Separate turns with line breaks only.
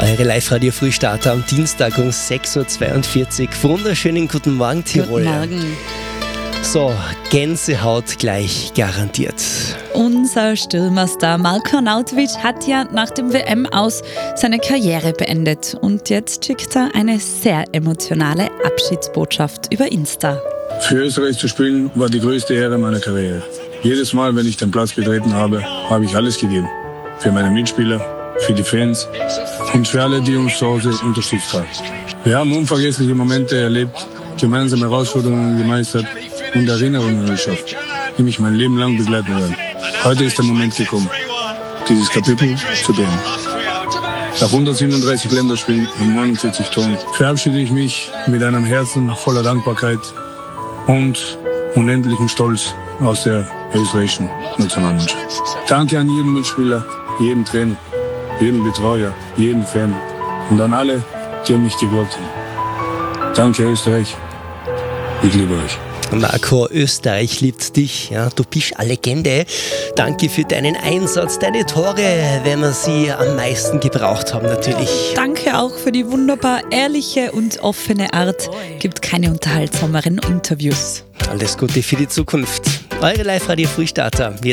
Eure Live-Radio-Frühstarter am Dienstag um 6.42 Uhr. Wunderschönen guten Morgen, Tirol.
Guten Morgen.
So, Gänsehaut gleich garantiert.
Unser Stürmerstar Marko Arnautovic hat ja nach dem WM-Aus seine Karriere beendet. Und jetzt schickt er eine sehr emotionale Abschiedsbotschaft über Insta.
Für Österreich zu spielen war die größte Ehre meiner Karriere. Jedes Mal, wenn ich den Platz betreten habe, habe ich alles gegeben. Für meine Mitspieler, für die Fans und für alle, die uns zu Hause unterstützt haben. Wir haben unvergessliche Momente erlebt, gemeinsame Herausforderungen gemeistert und Erinnerungen geschafft, die mich mein Leben lang begleiten werden. Heute ist der Moment gekommen, dieses Kapitel zu beenden. Nach 137 Länderspielen und 49 Toren verabschiede ich mich mit einem Herzen voller Dankbarkeit und unendlichem Stolz aus der österreichischen Nationalmannschaft. Danke an jeden Mitspieler, jeden Trainer, jeden Betreuer, jeden Fan und an alle, die an mich geglaubt haben. Danke Österreich, ich liebe euch.
Marko, Österreich liebt dich. Ja, du bist eine Legende. Danke für deinen Einsatz, deine Tore, wenn wir sie am meisten gebraucht haben natürlich.
Danke auch für die wunderbar ehrliche und offene Art. Gibt keine unterhaltsameren Interviews.
Alles Gute für die Zukunft. Eure Live-Radio-Frühstarter.